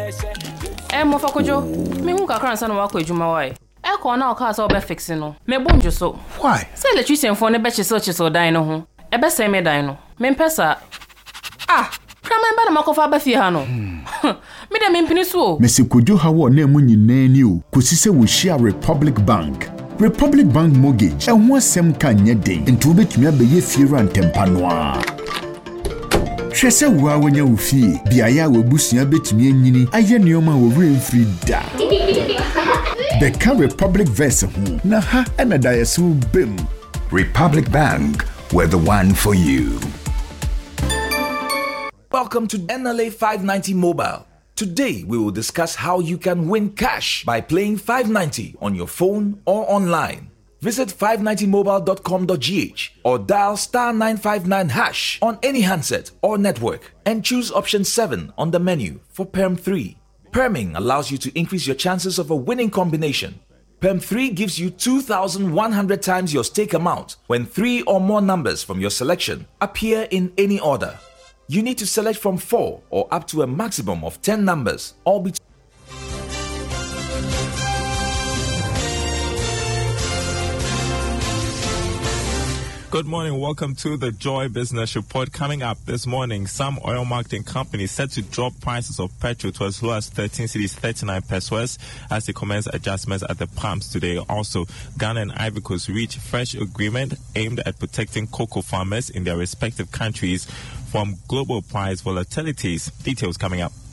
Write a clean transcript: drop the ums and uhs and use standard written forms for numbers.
Mofa kojo, me hu kakra nsa na wakọ adwuma wai. Eko na oka so be fix no. Me bonjo so. Why? Say electrician for ne be chiso dan no ho. E be say me dan no. Me mpesa. Krama mba na makofa ba fie ha no. Me de me mpini so. Mesi kojo ha wo na mu nyina ni o. Kosi se wo share Republic Bank. Republic Bank mortgage. E ho asem kan nye den. Nti obetumi abeye fie rantempa no a. Hwese wo awanya wo fie. Biaya wo busua betumi anyini. Aye neoma wo remfree da. Beka Republic Verse ho. Na ha na dayesu bem. Republic Bank, we're the one for you. Welcome to NLA 590 Mobile. Today we will discuss how you can win cash by playing 590 on your phone or online. Visit 590mobile.com.gh or dial *959# on any handset or network and choose option 7 on the menu for Perm 3. Perming allows you to increase your chances of a winning combination. Perm 3 gives you 2,100 times your stake amount when 3 or more numbers from your selection appear in any order. You need to select from 4 or up to a maximum of 10 numbers, all between. Good morning. Welcome to the Joy Business Report. Coming up this morning, some oil marketing companies set to drop prices of petrol to as low as 13 cedis 39 pesos as they commence adjustments at the pumps today. Also, Ghana and Ivory Coast reach fresh agreement aimed at protecting cocoa farmers in their respective countries from global price volatilities. Details coming up.